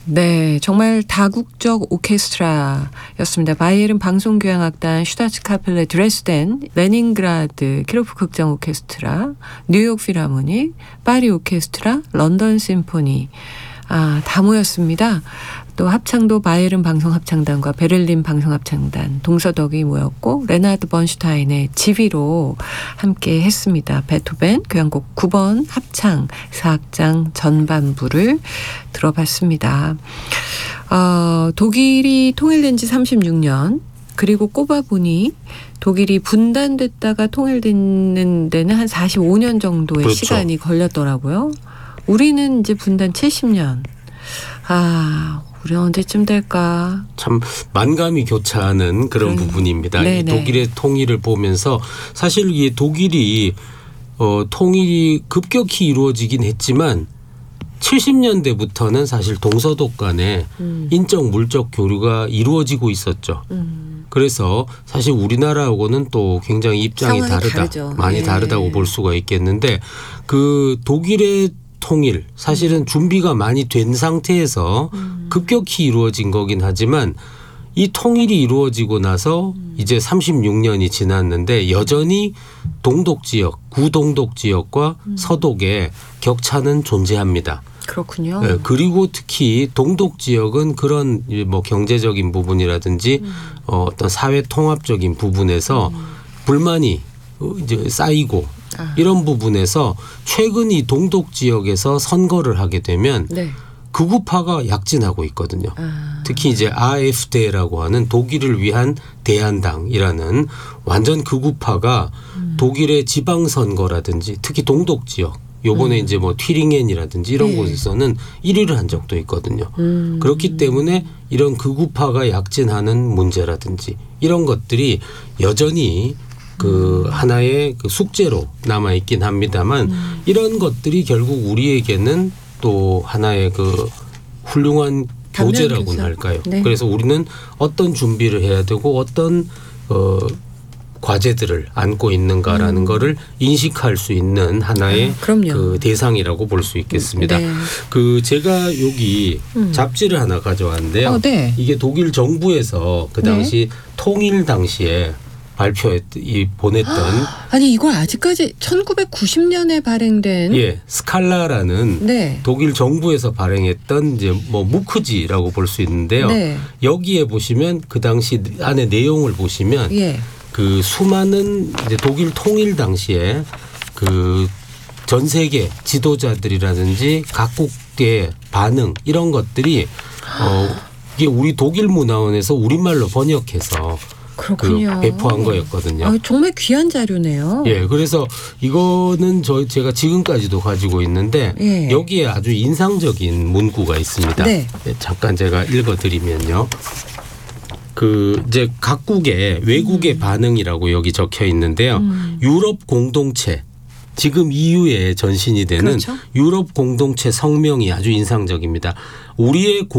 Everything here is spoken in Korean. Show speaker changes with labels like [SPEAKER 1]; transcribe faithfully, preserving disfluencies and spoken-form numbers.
[SPEAKER 1] 네, 정말 다국적 오케스트라였습니다. 바이에른 방송교향악단, 슈타츠카펠레 드레스덴, 레닌그라드 키로프 극장 오케스트라, 뉴욕 필하모닉, 파리 오케스트라, 런던 심포니, 아, 다 모였습니다. 또 합창도 바이에른 방송합창단과 베를린 방송합창단, 동서덕이 모였고 레나드 번슈타인의 지휘로 함께 했습니다. 베토벤 교향곡 구 번 합창 사악장 전반부를 들어봤습니다. 어, 독일이 통일된 지 삼십육 년, 그리고 꼽아보니 독일이 분단됐다가 통일되는 데는 한 사십오 년 정도의
[SPEAKER 2] 그렇죠.
[SPEAKER 1] 시간이 걸렸더라고요. 우리는 이제 분단 칠십 년. 아, 우리 언제쯤 될까?
[SPEAKER 2] 참 만감이 교차하는 그런
[SPEAKER 1] 음.
[SPEAKER 2] 부분입니다. 이
[SPEAKER 1] 네네.
[SPEAKER 2] 독일의 통일을 보면서 사실 이 독일이 어, 통일이 급격히 이루어지긴 했지만 칠십 년대부터는 사실 동서독 간에
[SPEAKER 1] 음.
[SPEAKER 2] 인적 물적 교류가 이루어지고 있었죠.
[SPEAKER 1] 음.
[SPEAKER 2] 그래서 사실 우리나라하고는 또 굉장히 입장이
[SPEAKER 1] 상황이
[SPEAKER 2] 다르다.
[SPEAKER 1] 다르죠.
[SPEAKER 2] 많이
[SPEAKER 1] 예.
[SPEAKER 2] 다르다고 볼 수가 있겠는데 그 독일의 통일 사실은 준비가 많이 된 상태에서
[SPEAKER 1] 음.
[SPEAKER 2] 급격히 이루어진 거긴 하지만 이 통일이 이루어지고 나서
[SPEAKER 1] 음.
[SPEAKER 2] 이제 삼십육 년이 지났는데 여전히 동독 지역, 구동독 지역과
[SPEAKER 1] 음.
[SPEAKER 2] 서독의 격차는 존재합니다.
[SPEAKER 1] 그렇군요.
[SPEAKER 2] 네, 그리고 특히 동독 지역은 그런 뭐 경제적인 부분이라든지
[SPEAKER 1] 음.
[SPEAKER 2] 어, 어떤 사회 통합적인 부분에서
[SPEAKER 1] 음.
[SPEAKER 2] 불만이 이제 쌓이고
[SPEAKER 1] 아.
[SPEAKER 2] 이런 부분에서 최근 이 동독 지역에서 선거를 하게 되면
[SPEAKER 1] 네.
[SPEAKER 2] 극우파가 약진하고 있거든요.
[SPEAKER 1] 아.
[SPEAKER 2] 특히 이제 아에프디라고 하는 독일을 위한 대한당이라는 완전 극우파가
[SPEAKER 1] 음.
[SPEAKER 2] 독일의 지방선거라든지 특히 동독 지역 요번에
[SPEAKER 1] 음.
[SPEAKER 2] 이제 뭐 튀링헨이라든지 이런
[SPEAKER 1] 네.
[SPEAKER 2] 곳에서는 일 위를 한 적도 있거든요.
[SPEAKER 1] 음.
[SPEAKER 2] 그렇기 때문에 이런 극우파가 약진하는 문제라든지 이런 것들이 여전히 그
[SPEAKER 1] 음.
[SPEAKER 2] 하나의 그 숙제로 남아 있긴 합니다만
[SPEAKER 1] 음.
[SPEAKER 2] 이런 것들이 결국 우리에게는 또 하나의 그 훌륭한 교재라고나
[SPEAKER 1] 교사.
[SPEAKER 2] 할까요?
[SPEAKER 1] 네.
[SPEAKER 2] 그래서 우리는 어떤 준비를 해야 되고 어떤 어 과제들을 안고 있는가라는
[SPEAKER 1] 음.
[SPEAKER 2] 거를 인식할 수 있는 하나의
[SPEAKER 1] 아, 그럼요.
[SPEAKER 2] 그 대상이라고 볼 수 있겠습니다.
[SPEAKER 1] 네.
[SPEAKER 2] 그 제가 여기
[SPEAKER 1] 음.
[SPEAKER 2] 잡지를 하나 가져왔는데요.
[SPEAKER 1] 어, 네.
[SPEAKER 2] 이게 독일 정부에서 그 당시 통일 당시에 발표했 이 보냈던
[SPEAKER 1] 아니 이걸 아직까지 천구백구십 년에 발행된
[SPEAKER 2] 예 스칼라라는
[SPEAKER 1] 네.
[SPEAKER 2] 독일 정부에서 발행했던 이제 뭐 무크지라고 볼 수 있는데요.
[SPEAKER 1] 네.
[SPEAKER 2] 여기에 보시면 그 당시 안에 내용을 보시면
[SPEAKER 1] 예.
[SPEAKER 2] 그 수많은 이제 독일 통일 당시에 그 전 세계 지도자들이라든지 각국의 반응 이런 것들이 어 이게 우리 독일 문화원에서 우리말로 번역해서
[SPEAKER 1] 그렇군요.
[SPEAKER 2] 그 배포한 거였거든요.
[SPEAKER 1] 아, 정말 귀한 자료네요.
[SPEAKER 2] 예, 그래서 이거는 저 제가 지금까지도 가지고 있는데
[SPEAKER 1] 예.
[SPEAKER 2] 여기에 아주 인상적인 문구가 있습니다.
[SPEAKER 1] 네.
[SPEAKER 2] 예, 잠깐 제가 읽어드리면요. 그 이제 각국의 외국의
[SPEAKER 1] 음.
[SPEAKER 2] 반응이라고 여기 적혀 있는데요.
[SPEAKER 1] 음.
[SPEAKER 2] 유럽 공동체. 지금 이유의 전신이 되는
[SPEAKER 1] 그렇죠.
[SPEAKER 2] 유럽 공동체 성명이 아주 인상적입니다. 우리의